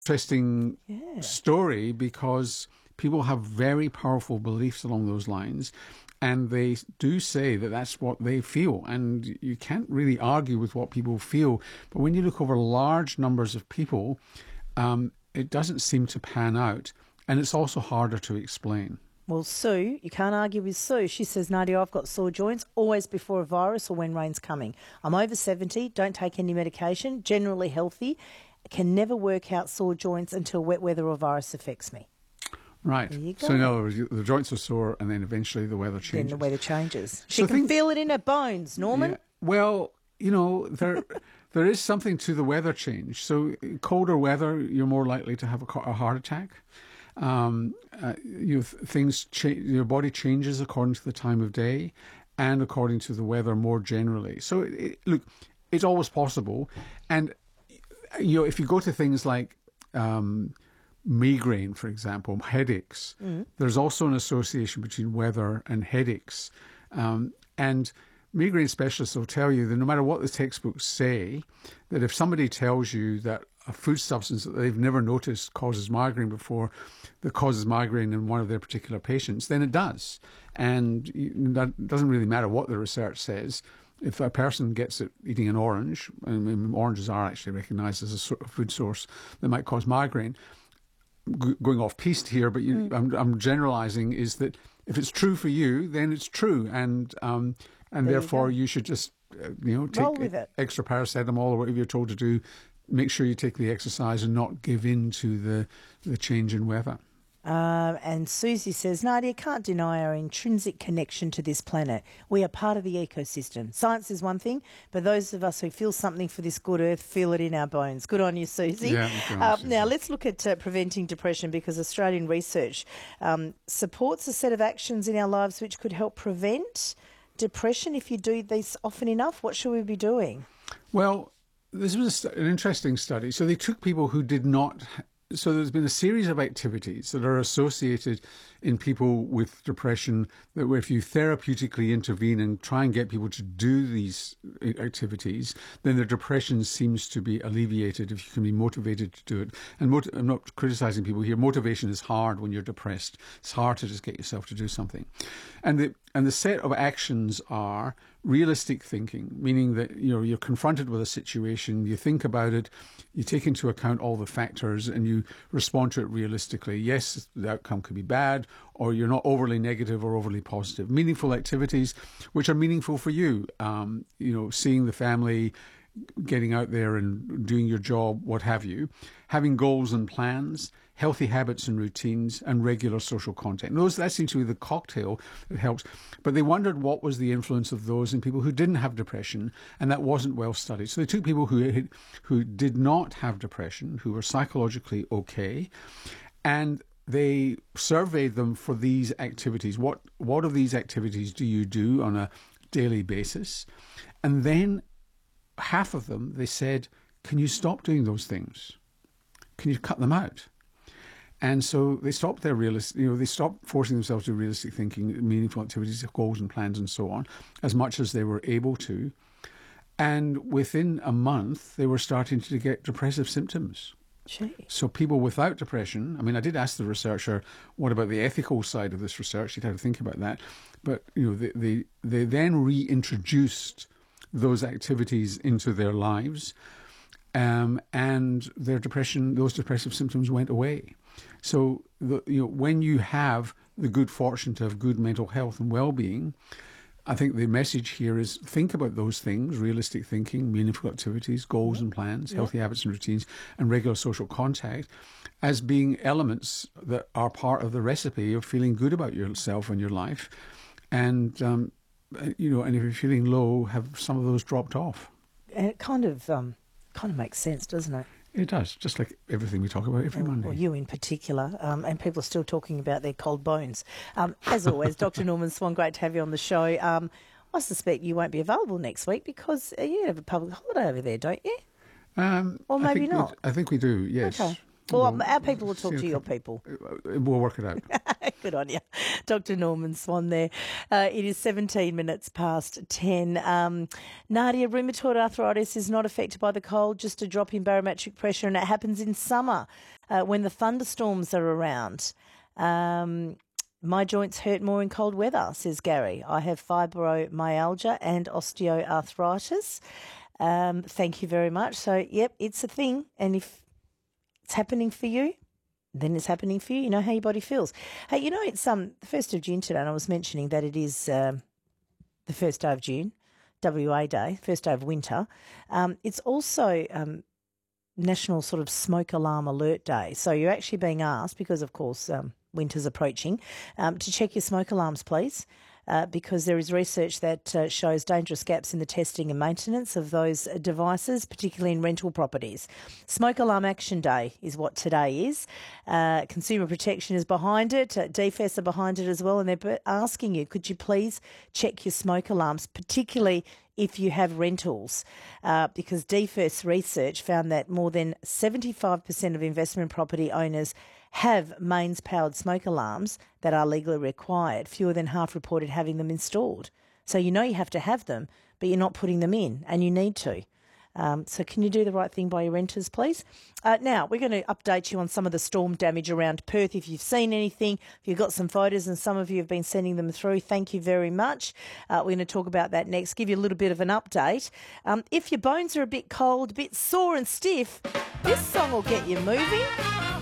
interesting story because people have very powerful beliefs along those lines, and they do say that that's what they feel, and you can't really argue with what people feel. But when you look over large numbers of people, it doesn't seem to pan out, and it's also harder to explain. Well, Sue, you can't argue with Sue. She says, Nadia, I've got sore joints always before a virus or when rain's coming. I'm over 70, don't take any medication, generally healthy, can never work out sore joints until wet weather or virus affects me. Right. There you go. So in other words, the joints are sore and then eventually the weather changes. Then the weather changes. She can feel it in her bones, Norman. Yeah. Well, there is something to the weather change. So colder weather, you're more likely to have a heart attack. Things change. Your body changes according to the time of day and according to the weather more generally. So look, it's always possible. And if you go to things like migraine, for example, headaches, there's also an association between weather and headaches. And migraine specialists will tell you that no matter what the textbooks say, that if somebody tells you that a food substance that they've never noticed causes migraine before, that causes migraine in one of their particular patients, then it does. And that doesn't really matter what the research says. If a person gets it eating an orange, and oranges are actually recognised as a sort of food source that might cause migraine, going off piste here, but I'm generalising, is that if it's true for you, then it's true, and therefore you should just take extra paracetamol or whatever you're told to do. Make sure you take the exercise and not give in to the change in weather. And Susie says, Nadia, can't deny our intrinsic connection to this planet. We are part of the ecosystem. Science is one thing, but those of us who feel something for this good earth feel it in our bones. Good on you, Susie. Yeah, now, let's look at preventing depression, because Australian research supports a set of actions in our lives which could help prevent depression if you do these often enough. What should we be doing? Well, this was an interesting study. So they took people who did not... So there's been a series of activities that are associated in people with depression that if you therapeutically intervene and try and get people to do these activities, then their depression seems to be alleviated if you can be motivated to do it. And I'm not criticising people here. Motivation is hard when you're depressed. It's hard to just get yourself to do something. And the set of actions are realistic thinking, meaning that you're confronted with a situation, you think about it, you take into account all the factors, and you respond to it realistically. Yes, the outcome could be bad, or you're not overly negative or overly positive. Meaningful activities which are meaningful for you. Seeing the family, getting out there and doing your job, what have you. Having goals and plans, healthy habits and routines, and regular social contact. That seems to be the cocktail that helps. But they wondered what was the influence of those in people who didn't have depression, and that wasn't well studied. So they took people who did not have depression, who were psychologically okay, and they surveyed them for these activities. What of these activities do you do on a daily basis? And then half of them, they said, can you stop doing those things? Can you cut them out? And so they stopped they stopped forcing themselves to realistic thinking, meaningful activities, goals and plans and so on, as much as they were able to. And within a month, they were starting to get depressive symptoms. Gee. So people without depression, I did ask the researcher, what about the ethical side of this research? You'd have to think about that. But, they then reintroduced those activities into their lives, and their depression, those depressive symptoms went away. So when you have the good fortune to have good mental health and well-being, I think the message here is think about those things: realistic thinking, meaningful activities, goals and plans, healthy habits and routines, and regular social contact as being elements that are part of the recipe of feeling good about yourself and your life. And and if you're feeling low, have some of those dropped off. And it kind of makes sense, doesn't it? It does, just like everything we talk about every Monday. Well, you in particular, and people are still talking about their cold bones. As always, Dr. Norman Swan, great to have you on the show. I suspect you won't be available next week because you have a public holiday over there, don't you? Or maybe not. I think we do, yes. Okay. Well, our people will talk to your people. We'll work it out. Good on you. Dr. Norman Swan there. It is 17 minutes past 10. Nadia, rheumatoid arthritis is not affected by the cold, just a drop in barometric pressure, and it happens in summer when the thunderstorms are around. My joints hurt more in cold weather, says Gary. I have fibromyalgia and osteoarthritis. Thank you very much. So, yep, it's a thing. And if it's happening for you, then it's happening for you. You know how your body feels. Hey, you know, it's the 1st of June today, and I was mentioning that it is the 1st day of June, WA Day, first day of winter. It's also National sort of Smoke Alarm Alert Day. So you're actually being asked, because of course winter's approaching, to check your smoke alarms, please. Because there is research that shows dangerous gaps in the testing and maintenance of those devices, particularly in rental properties. Smoke Alarm Action Day is what today is. Consumer Protection is behind it. DFS are behind it as well, and they're asking you, could you please check your smoke alarms, particularly if you have rentals, because DFS research found that more than 75% of investment property owners have mains-powered smoke alarms that are legally required. Fewer than half reported having them installed. So you know you have to have them, but you're not putting them in, and you need to. So can you do the right thing by your renters, please? Now, we're going to update you on some of the storm damage around Perth. If you've seen anything, if you've got some photos, and some of you have been sending them through, thank you very much. We're going to talk about that next, give you a little bit of an update. If your bones are a bit cold, a bit sore and stiff, this song will get you moving.